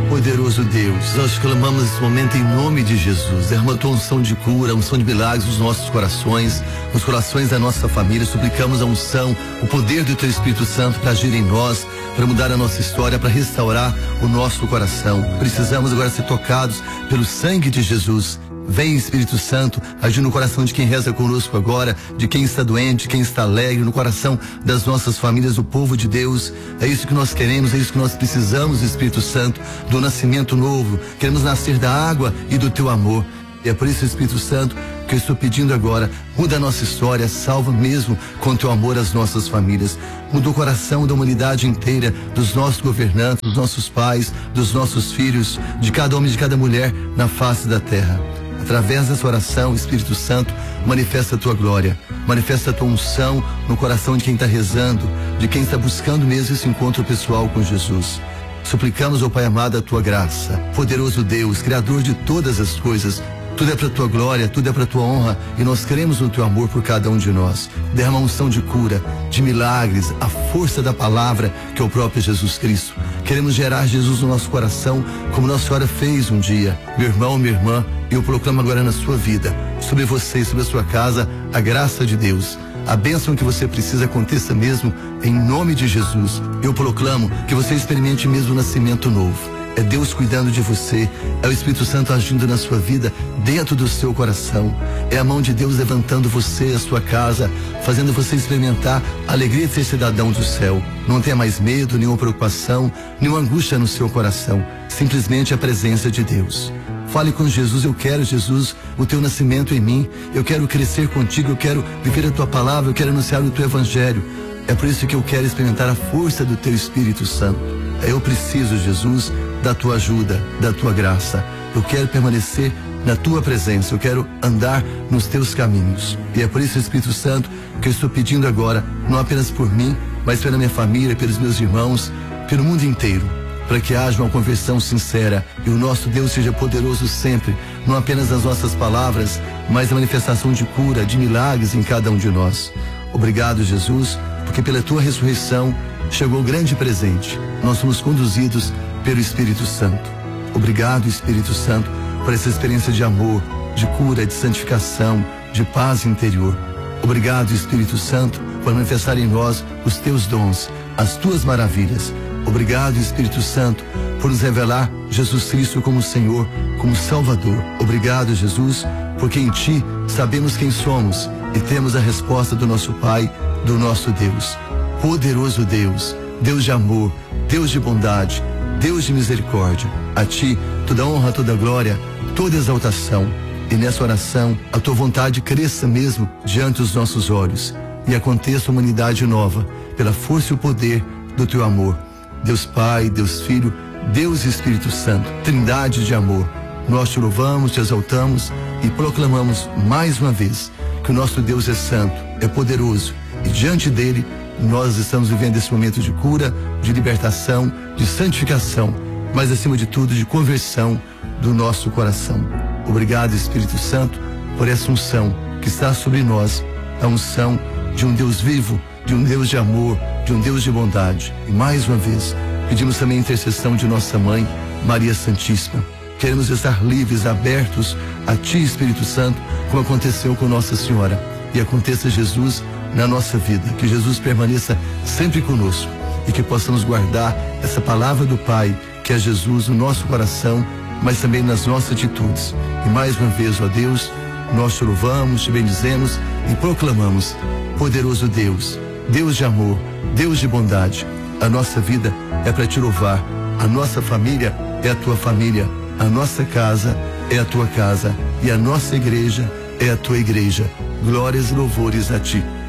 Poderoso Deus, nós clamamos nesse momento em nome de Jesus. Derrama a tua unção de cura, unção de milagres nos nossos corações, nos corações da nossa família. Suplicamos a unção, o poder do teu Espírito Santo para agir em nós, para mudar a nossa história, para restaurar o nosso coração. Precisamos agora ser tocados pelo sangue de Jesus. Vem, Espírito Santo, agir no coração de quem reza conosco agora, de quem está doente, de quem está alegre, no coração das nossas famílias, do povo de Deus. É isso que nós queremos, é isso que nós precisamos, Espírito Santo, do nascimento novo. Queremos nascer da água e do teu amor. E é por isso, Espírito Santo, que eu estou pedindo agora, muda a nossa história, salva mesmo com teu amor as nossas famílias. Muda o coração da humanidade inteira, dos nossos governantes, dos nossos pais, dos nossos filhos, de cada homem e de cada mulher na face da terra. Através dessa oração, Espírito Santo, manifesta a tua glória, manifesta a tua unção no coração de quem está rezando, de quem está buscando mesmo esse encontro pessoal com Jesus. Suplicamos, ó Pai amado, a tua graça. Poderoso Deus, Criador de todas as coisas, tudo é para a tua glória, tudo é para a tua honra, e nós queremos o teu amor por cada um de nós. Derrama a unção de cura, de milagres, a força da palavra, que é o próprio Jesus Cristo. Queremos gerar Jesus no nosso coração, como Nossa Senhora fez um dia. Meu irmão, minha irmã, eu proclamo agora na sua vida, sobre você e sobre a sua casa, a graça de Deus. A bênção que você precisa aconteça mesmo em nome de Jesus. Eu proclamo que você experimente mesmo o nascimento novo. É Deus cuidando de você, é o Espírito Santo agindo na sua vida, dentro do seu coração. É a mão de Deus levantando você, a sua casa, fazendo você experimentar a alegria de ser cidadão do céu. Não tenha mais medo, nenhuma preocupação, nenhuma angústia no seu coração. Simplesmente a presença de Deus. Fale com Jesus, eu quero, Jesus, o teu nascimento em mim. Eu quero crescer contigo, eu quero viver a tua palavra, eu quero anunciar o teu evangelho. É por isso que eu quero experimentar a força do teu Espírito Santo. Eu preciso, Jesus, da tua ajuda, da tua graça. Eu quero permanecer na tua presença, eu quero andar nos teus caminhos. E é por isso, Espírito Santo, que eu estou pedindo agora, não apenas por mim, mas pela minha família, pelos meus irmãos, pelo mundo inteiro, para que haja uma conversão sincera e o nosso Deus seja poderoso sempre, não apenas nas nossas palavras, mas na manifestação de cura, de milagres em cada um de nós. Obrigado, Jesus, porque pela tua ressurreição chegou o grande presente. Nós somos conduzidos pelo Espírito Santo. Obrigado, Espírito Santo, por essa experiência de amor, de cura, de santificação, de paz interior. Obrigado, Espírito Santo, por manifestar em nós os teus dons, as tuas maravilhas. Obrigado, Espírito Santo, por nos revelar Jesus Cristo como Senhor, como Salvador. Obrigado, Jesus, porque em ti sabemos quem somos e temos a resposta do nosso Pai, do nosso Deus. Poderoso Deus, Deus de amor, Deus de bondade, Deus de misericórdia. A ti toda honra, toda glória, toda exaltação. E nessa oração a tua vontade cresça mesmo diante dos nossos olhos e aconteça uma humanidade nova pela força e o poder do teu amor. Deus Pai, Deus Filho, Deus Espírito Santo, Trindade de amor. Nós te louvamos, te exaltamos e proclamamos mais uma vez que o nosso Deus é santo, é poderoso e diante dele nós estamos vivendo esse momento de cura, de libertação, de santificação, mas acima de tudo de conversão do nosso coração. Obrigado, Espírito Santo, por essa unção que está sobre nós, a unção de um Deus vivo, de um Deus de amor, de um Deus de bondade. E mais uma vez, pedimos também a intercessão de nossa mãe, Maria Santíssima. Queremos estar livres, abertos a ti, Espírito Santo, como aconteceu com Nossa Senhora. E aconteça, Jesus, na nossa vida, que Jesus permaneça sempre conosco e que possamos guardar essa palavra do Pai, que é Jesus, no nosso coração, mas também nas nossas atitudes. E mais uma vez, ó Deus, nós te louvamos, te bendizemos e proclamamos: poderoso Deus, Deus de amor, Deus de bondade. A nossa vida é para te louvar, a nossa família é a tua família, a nossa casa é a tua casa e a nossa igreja é a tua igreja. Glórias e louvores a ti.